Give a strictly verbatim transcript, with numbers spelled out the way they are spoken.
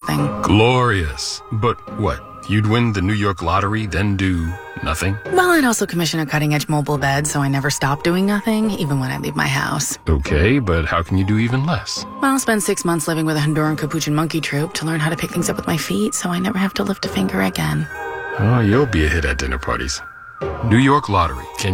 nothing. Glorious. But what? You'd win the New York lottery, then do nothing? Well, I'd also commission a cutting-edge mobile bed, so I never stop doing nothing, even when I leave my house. Okay, but how can you do even less? Well, I'll spend six months living with a Honduran Capuchin monkey troupe to learn how to pick things up with my feet, so I never have to lift a finger again. Oh, you'll be a hit at dinner parties. New York lottery. Can